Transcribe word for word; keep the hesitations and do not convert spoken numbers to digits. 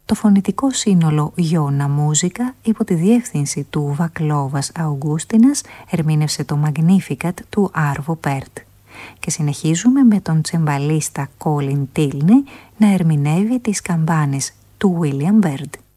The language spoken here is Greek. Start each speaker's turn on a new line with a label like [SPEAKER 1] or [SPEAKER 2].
[SPEAKER 1] το φωνητικό σύνολο Ιώνα Μούζικα υπό τη διεύθυνση του Βακλόβας Αουγκούστινας ερμήνευσε το Magnificat του Άρβο Πέρτ. Και συνεχίζουμε με τον τσεμπαλίστα Κόλιν Τίλνι να ερμηνεύει τις καμπάνες του William Byrd.